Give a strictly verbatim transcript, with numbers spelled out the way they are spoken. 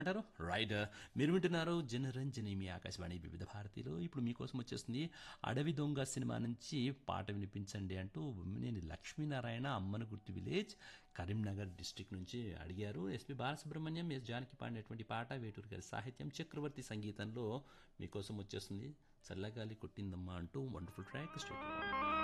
అంటారు రైట్. మీరు వింటున్నారు జనరంజని మీ ఆకాశవాణి వివిధ భారతిలో. ఇప్పుడు మీకోసం వచ్చేస్తుంది అడవి దొంగ సినిమా నుంచి పాట వినిపించండి అంటూ నేను లక్ష్మీనారాయణ అమ్మనగుర్తి విలేజ్ కరీంనగర్ డిస్టిక్ నుంచి అడిగారు. ఎస్పి బాలసుబ్రహ్మణ్యం, ఎస్ జానకి పాడినటువంటి పాట, వేటూరు గారి సాహిత్యం, చక్రవర్తి సంగీతంలో మీకోసం వచ్చేస్తుంది చల్లగాలి కొట్టిందమ్మా అంటూ వండర్ఫుల్ ట్రాక్ స్టేట్.